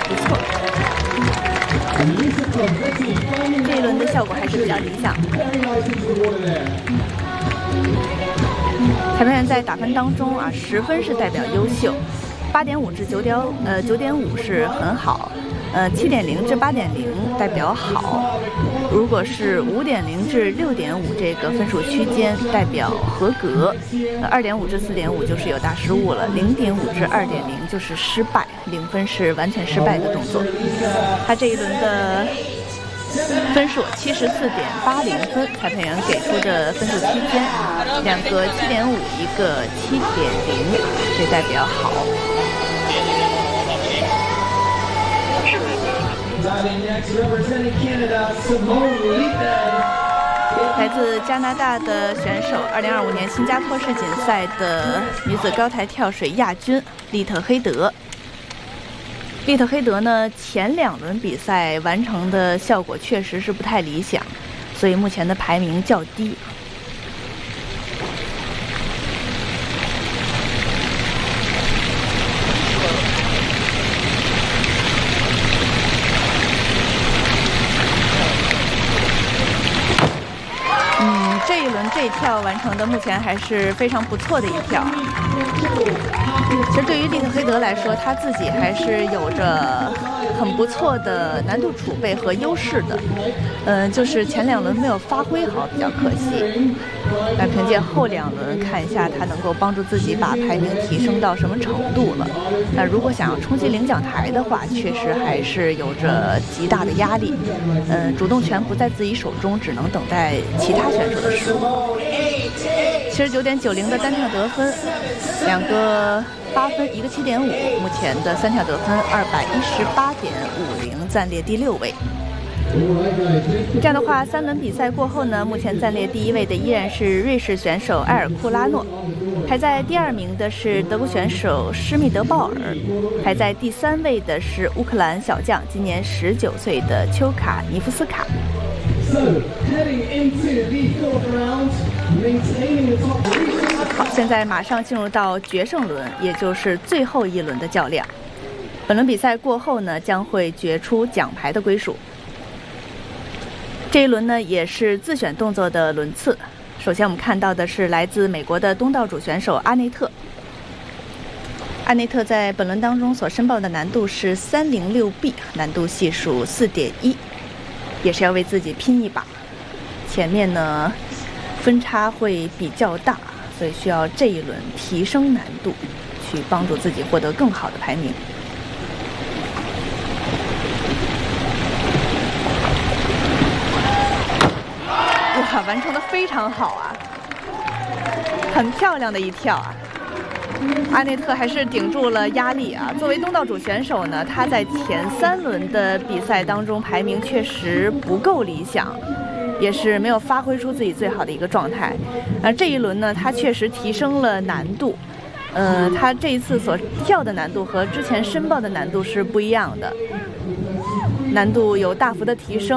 不错。这一轮的效果还是比较理想。裁判员在打分当中啊，10分是代表优秀，8.5至9.5是很好，7.0至8.0代表好。如果是5.0至6.5这个分数区间代表合格，2.5至4.5就是有大失误了，0.5至2.0就是失败，0分是完全失败的动作。他这一轮的分数74.80分，裁判员给出的分数区间，2个7.5，一个7.0，这代表好。来自加拿大的选手，2025年新加坡世锦赛的女子高台跳水亚军利特黑德。利特黑德呢，前2轮比赛完成的效果确实是不太理想，所以目前的排名较低。这一轮这一跳完成的目前还是非常不错的一跳。其实对于利特黑德来说，他自己还是有着很不错的难度储备和优势的。就是前2轮没有发挥好，比较可惜。那凭借后2轮看一下他能够帮助自己把排名提升到什么程度了。那如果想要冲击领奖台的话，确实还是有着极大的压力。主动权不在自己手中，只能等待其他选手的失误。79.90的单跳得分，2个8分，一个7.5，目前的3跳得分218.50，暂列第6位。这样的话，3轮比赛过后呢，目前暂列第1位的依然是瑞士选手埃尔库拉诺，排在第2名的是德国选手施密德鲍尔，排在第3位的是乌克兰小将，今年19岁的丘卡尼夫斯卡。好，现在马上进入到决胜轮，也就是最后1轮的较量。本轮比赛过后呢，将会决出奖牌的归属。这一轮呢，也是自选动作的轮次。首先我们看到的是来自美国的东道主选手阿内特。阿内特在本轮当中所申报的难度是306B， 难度系数4.1，也是要为自己拼一把。前面呢分差会比较大，所以需要这一轮提升难度，去帮助自己获得更好的排名。哇，完成的非常好啊，很漂亮的一跳啊！阿内特还是顶住了压力啊。作为东道主选手呢，他在前3轮的比赛当中排名确实不够理想，也是没有发挥出自己最好的一个状态。这一轮呢，他确实提升了难度。他这一次所跳的难度和之前申报的难度是不一样的，难度有大幅的提升。